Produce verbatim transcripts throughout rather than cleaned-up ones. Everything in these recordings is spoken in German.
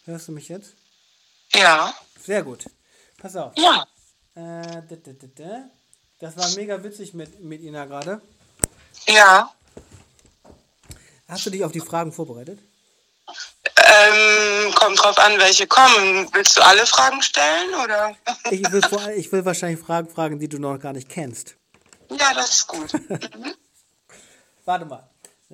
Hörst du mich jetzt? Ja. Sehr gut. Pass auf. Ja. Äh, d- d- d- d- Das war mega witzig mit, mit Ina gerade. Ja. Hast du dich auf die Fragen vorbereitet? Ähm, kommt drauf an, welche kommen. Willst du alle Fragen stellen, oder? Ich will, vor, ich will wahrscheinlich Fragen fragen, die du noch gar nicht kennst. Ja, das ist gut. Warte mal.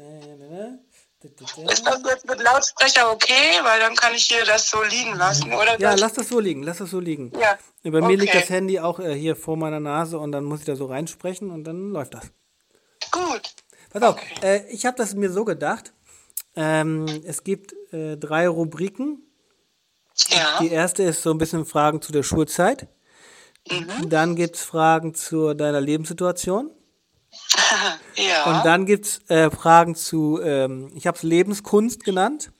Ist das jetzt mit Lautsprecher okay? Weil dann kann ich hier das so liegen lassen, oder? Ja, lass das so liegen, lass das so liegen. Ja. Bei mir liegt Okay. das Handy auch äh, hier vor meiner Nase und dann muss ich da so reinsprechen und dann läuft das. Gut. Pass auf, Okay. äh, ich habe das mir so gedacht. Ähm, es gibt äh, drei Rubriken. Ja. Die erste ist so ein bisschen Fragen zu der Schulzeit. Mhm. Dann gibt es Fragen zu deiner Lebenssituation. Ja. Und dann gibt es äh, Fragen zu, ähm, ich habe es Lebenskunst genannt.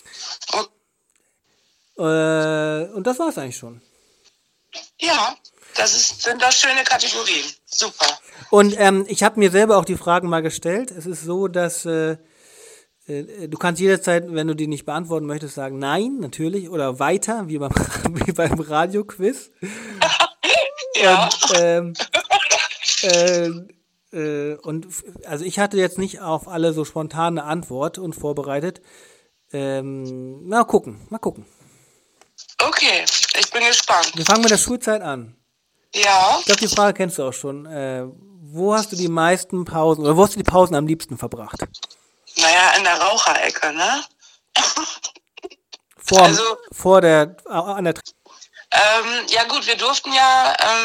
Oh, Äh, und das war es eigentlich schon. ja, das ist, sind doch schöne Kategorien. Super. Und ähm, ich habe mir selber auch die Fragen mal gestellt. Es ist so, dass äh, äh, du kannst jederzeit, wenn du die nicht beantworten möchtest, sagen nein, natürlich, oder weiter, wie beim, wie beim Radioquiz. Ja. Und, ähm, äh, äh, und f- also ich hatte jetzt nicht auf alle so spontane Antwort und vorbereitet. Ähm, mal gucken, mal gucken. Okay, ich bin gespannt. Wir fangen mit der Schulzeit an. Ja. Ich glaube, die Frage kennst du auch schon. Äh, wo hast du die meisten Pausen, oder wo hast du die Pausen am liebsten verbracht? Naja, in der Raucherecke, ne? Vor, Also, vor der, an der ähm, ja gut, wir durften ja ähm,